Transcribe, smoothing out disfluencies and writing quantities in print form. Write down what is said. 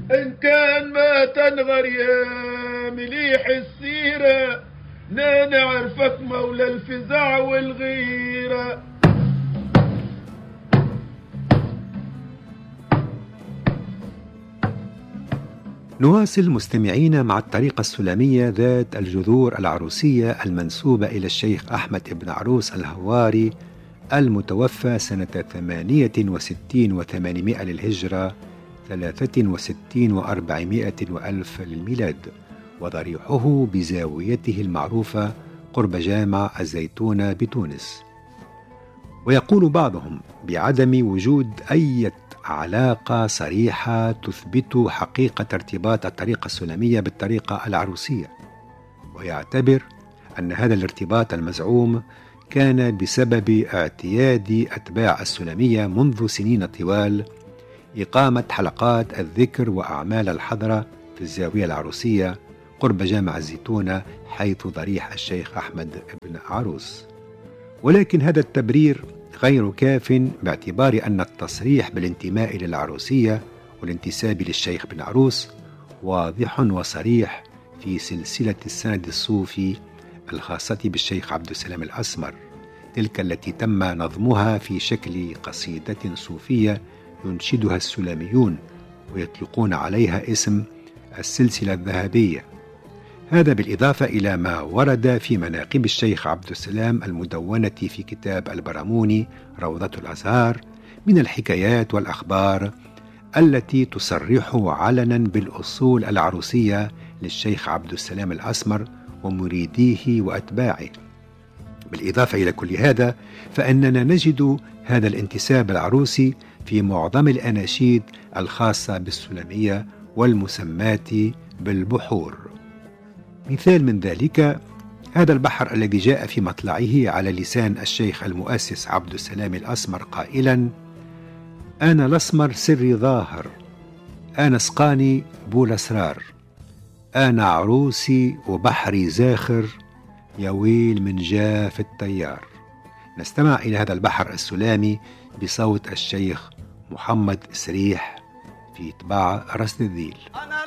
إن كان ما تنغر يا مليح السيرة نعرفك مولى الفزع والغيرة. نواصل مستمعين مع الطريقة السلمية ذات الجذور العروسية المنسوبة إلى الشيخ أحمد بن عروس الهواري المتوفى سنة 68 و800 للهجرة 63 و400 وألف للميلاد، وضريحه بزاويته المعروفة قرب جامع الزيتونة بتونس. ويقول بعضهم بعدم وجود أي علاقة صريحة تثبت حقيقة ارتباط الطريقة السلمية بالطريقة العروسية، ويعتبر أن هذا الارتباط المزعوم كان بسبب اعتياد أتباع السلمية منذ سنين طوال إقامة حلقات الذكر وأعمال الحضرة في الزاوية العروسية قرب جامع الزيتونة حيث ضريح الشيخ أحمد بن عروس. ولكن هذا التبرير غير كاف باعتبار أن التصريح بالانتماء للعروسية والانتساب للشيخ بن عروس واضح وصريح في سلسلة السند الصوفي الخاصة بالشيخ عبد السلام الأسمر، تلك التي تم نظمها في شكل قصيدة صوفية ينشدها السلميون ويطلقون عليها اسم السلسلة الذهبية. هذا بالإضافة إلى ما ورد في مناقب الشيخ عبد السلام المدونة في كتاب البراموني روضة الأزهار من الحكايات والأخبار التي تصرح علنا بالأصول العروسية للشيخ عبد السلام الأسمر ومريديه وأتباعه. بالإضافة إلى كل هذا فإننا نجد هذا الانتساب العروسي في معظم الأناشيد الخاصة بالسلمية والمسمات بالبحور. مثال من ذلك هذا البحر الذي جاء في مطلعه على لسان الشيخ المؤسس عبد السلام الأسمر قائلا: أنا الأسمر سري ظاهر، أنا سقاني بول أسرار، أنا عروسي وبحري زاخر، يا ويل من جاف التيار. نستمع إلى هذا البحر السلامي بصوت الشيخ محمد سريح في طباعة رصد الذيل.